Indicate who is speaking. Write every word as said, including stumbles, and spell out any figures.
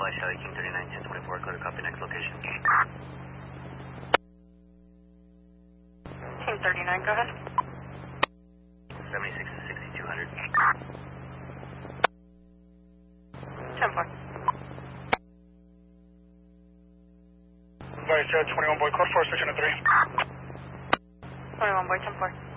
Speaker 1: five, Charlie King thirty-nine, ten twenty-four, clear to copy next location.
Speaker 2: King thirty-nine, go ahead.
Speaker 1: seventy-six to sixty-two hundred.
Speaker 2: ten four.
Speaker 3: Vice, uh, twenty-one boy, code four, section three.
Speaker 2: twenty-one boy, ten four.